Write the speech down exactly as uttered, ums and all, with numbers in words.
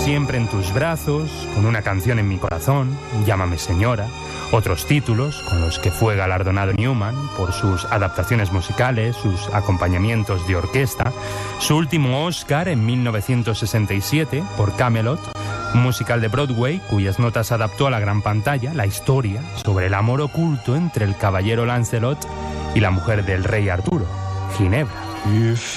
siempre en tus brazos, Con una canción en mi corazón, Llámame señora, otros títulos con los que fue galardonado Newman por sus adaptaciones musicales, sus acompañamientos de orquesta, su último Oscar en mil novecientos sesenta y siete por Camelot, un musical de Broadway cuyas notas adaptó a la gran pantalla, la historia sobre el amor oculto entre el caballero Lancelot y la mujer del rey Arturo, Ginebra. If